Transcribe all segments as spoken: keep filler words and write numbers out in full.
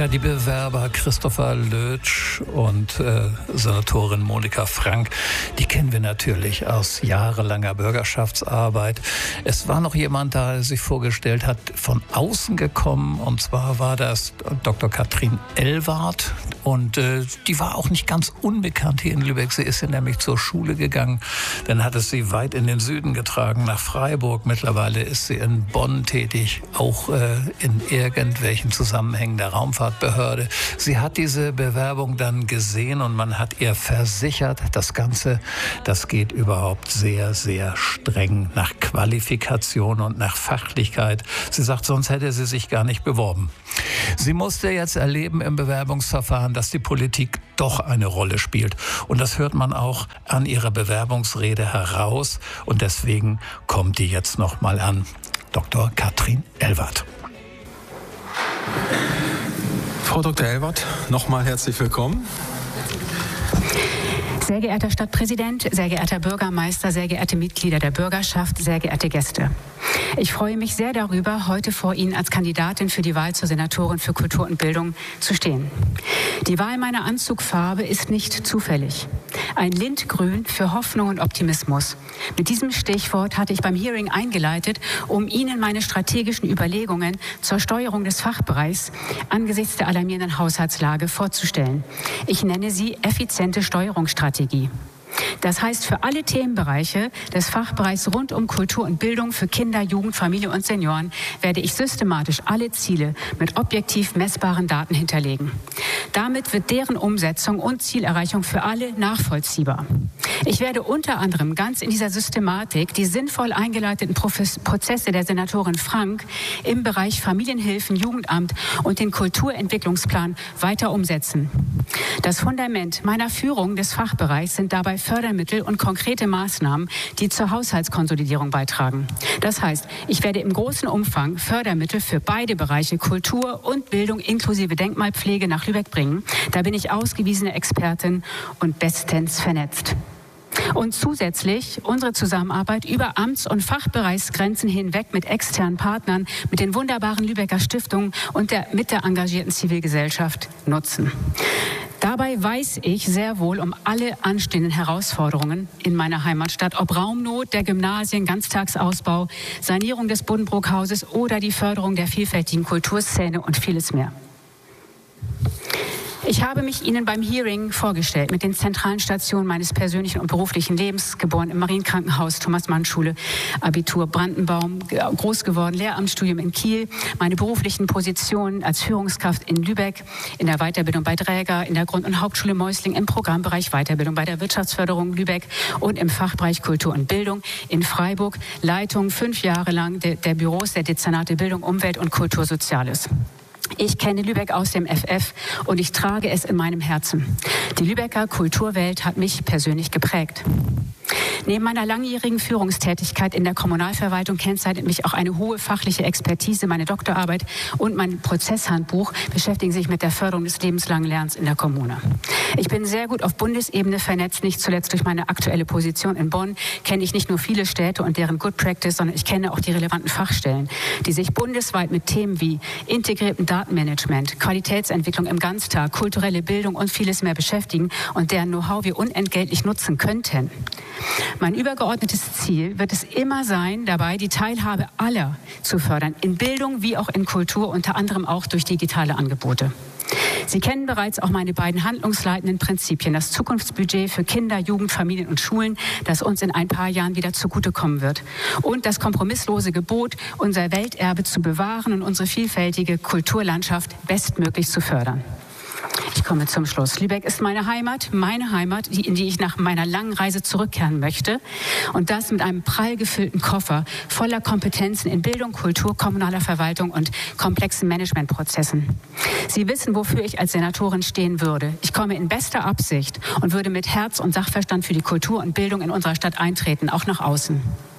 Ja, die Bewerber Christopher Lötsch und äh, Senatorin Monika Frank, die kennen wir natürlich aus jahrelanger Bürgerschaftsarbeit. Es war noch jemand da, der sich vorgestellt hat, von außen gekommen, und zwar war das Doktor Katrin Elwart, und äh, die war auch nicht ganz unbekannt hier in Lübeck. Sie ist ja nämlich zur Schule gegangen, dann hat es sie weit in den Süden getragen, nach Freiburg. Mittlerweile ist sie in Bonn tätig, auch äh, in irgendwelchen Zusammenhängen der Raumfahrtbehörde. Sie hat diese Bewerbung dann gesehen und man hat ihr versichert, das Ganze, das geht überhaupt sehr, sehr streng nach Qualifikation und nach Fachlichkeit. Sie sagt, sonst hätte sie sich gar nicht beworben. Sie musste jetzt erleben im Bewerbungsverfahren, dass die Politik doch eine Rolle spielt. Und das hört man auch an ihrer Bewerbungsrede heraus. Und deswegen kommt die jetzt noch mal an. Doktor Katrin Elwart. Frau Doktor Elwart, nochmal herzlich willkommen. Sehr geehrter Stadtpräsident, sehr geehrter Bürgermeister, sehr geehrte Mitglieder der Bürgerschaft, sehr geehrte Gäste. Ich freue mich sehr darüber, heute vor Ihnen als Kandidatin für die Wahl zur Senatorin für Kultur und Bildung zu stehen. Die Wahl meiner Anzugfarbe ist nicht zufällig. Ein Lindgrün für Hoffnung und Optimismus. Mit diesem Stichwort hatte ich beim Hearing eingeleitet, um Ihnen meine strategischen Überlegungen zur Steuerung des Fachbereichs angesichts der alarmierenden Haushaltslage vorzustellen. Ich nenne sie effiziente Steuerungsstrategie. Das heißt, für alle Themenbereiche des Fachbereichs rund um Kultur und Bildung für Kinder, Jugend, Familie und Senioren werde ich systematisch alle Ziele mit objektiv messbaren Daten hinterlegen. Damit wird deren Umsetzung und Zielerreichung für alle nachvollziehbar. Ich werde unter anderem ganz in dieser Systematik die sinnvoll eingeleiteten Prozesse der Senatorin Frank im Bereich Familienhilfen, Jugendamt und den Kulturentwicklungsplan weiter umsetzen. Das Fundament meiner Führung des Fachbereichs sind dabei Fördermittel und konkrete Maßnahmen, die zur Haushaltskonsolidierung beitragen. Das heißt, ich werde im großen Umfang Fördermittel für beide Bereiche Kultur und Bildung inklusive Denkmalpflege nach Lübeck bringen. Da bin ich ausgewiesene Expertin und bestens vernetzt. Und zusätzlich unsere Zusammenarbeit über Amts- und Fachbereichsgrenzen hinweg mit externen Partnern, mit den wunderbaren Lübecker Stiftungen und der, mit der engagierten Zivilgesellschaft nutzen. Dabei weiß ich sehr wohl um alle anstehenden Herausforderungen in meiner Heimatstadt, ob Raumnot der Gymnasien, Ganztagsausbau, Sanierung des Buddenbrookhauses oder die Förderung der vielfältigen Kulturszene und vieles mehr. Ich habe mich Ihnen beim Hearing vorgestellt mit den zentralen Stationen meines persönlichen und beruflichen Lebens, geboren im Marienkrankenhaus, Thomas-Mann-Schule, Abitur Brandenbaum, groß geworden, Lehramtsstudium in Kiel, meine beruflichen Positionen als Führungskraft in Lübeck, in der Weiterbildung bei Dräger, in der Grund- und Hauptschule Meusling, im Programmbereich Weiterbildung bei der Wirtschaftsförderung Lübeck und im Fachbereich Kultur und Bildung in Freiburg, Leitung fünf Jahre lang der, der Büros der Dezernate Bildung, Umwelt und Kultur Soziales. Ich kenne Lübeck aus dem F F und ich trage es in meinem Herzen. Die Lübecker Kulturwelt hat mich persönlich geprägt. Neben meiner langjährigen Führungstätigkeit in der Kommunalverwaltung kennzeichnet mich auch eine hohe fachliche Expertise. Meine Doktorarbeit und mein Prozesshandbuch beschäftigen sich mit der Förderung des lebenslangen Lernens in der Kommune. Ich bin sehr gut auf Bundesebene vernetzt, nicht zuletzt durch meine aktuelle Position in Bonn kenne ich nicht nur viele Städte und deren Good Practice, sondern ich kenne auch die relevanten Fachstellen, die sich bundesweit mit Themen wie integriertem Datenmanagement, Qualitätsentwicklung im Ganztag, kulturelle Bildung und vieles mehr beschäftigen und deren Know-how wir unentgeltlich nutzen könnten. Mein übergeordnetes Ziel wird es immer sein, dabei die Teilhabe aller zu fördern, in Bildung wie auch in Kultur, unter anderem auch durch digitale Angebote. Sie kennen bereits auch meine beiden handlungsleitenden Prinzipien, das Zukunftsbudget für Kinder, Jugend, Familien und Schulen, das uns in ein paar Jahren wieder zugutekommen wird, und das kompromisslose Gebot, unser Welterbe zu bewahren und unsere vielfältige Kulturlandschaft bestmöglich zu fördern. Ich komme zum Schluss. Lübeck ist meine Heimat, meine Heimat, in die ich nach meiner langen Reise zurückkehren möchte. Und das mit einem prall gefüllten Koffer voller Kompetenzen in Bildung, Kultur, kommunaler Verwaltung und komplexen Managementprozessen. Sie wissen, wofür ich als Senatorin stehen würde. Ich komme in bester Absicht und würde mit Herz und Sachverstand für die Kultur und Bildung in unserer Stadt eintreten, auch nach außen.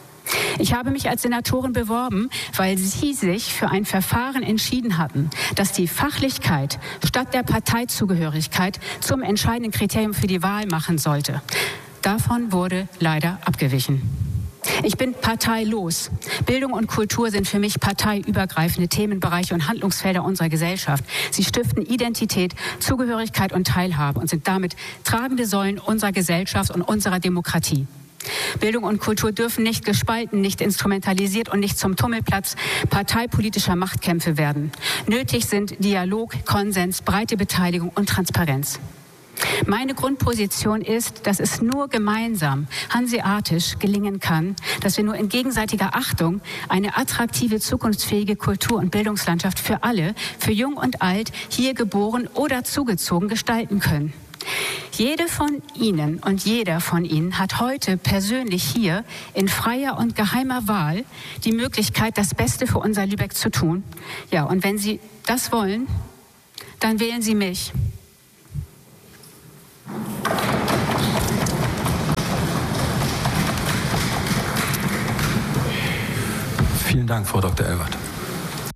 Ich habe mich als Senatorin beworben, weil Sie sich für ein Verfahren entschieden hatten, das die Fachlichkeit statt der Parteizugehörigkeit zum entscheidenden Kriterium für die Wahl machen sollte. Davon wurde leider abgewichen. Ich bin parteilos. Bildung und Kultur sind für mich parteiübergreifende Themenbereiche und Handlungsfelder unserer Gesellschaft. Sie stiften Identität, Zugehörigkeit und Teilhabe und sind damit tragende Säulen unserer Gesellschaft und unserer Demokratie. Bildung und Kultur dürfen nicht gespalten, nicht instrumentalisiert und nicht zum Tummelplatz parteipolitischer Machtkämpfe werden. Nötig sind Dialog, Konsens, breite Beteiligung und Transparenz. Meine Grundposition ist, dass es nur gemeinsam, hanseatisch gelingen kann, dass wir nur in gegenseitiger Achtung eine attraktive, zukunftsfähige Kultur- und Bildungslandschaft für alle, für jung und alt, hier geboren oder zugezogen gestalten können. Jede von Ihnen und jeder von Ihnen hat heute persönlich hier in freier und geheimer Wahl die Möglichkeit, das Beste für unser Lübeck zu tun. Ja, und wenn Sie das wollen, dann wählen Sie mich. Vielen Dank, Frau Doktor Elwert.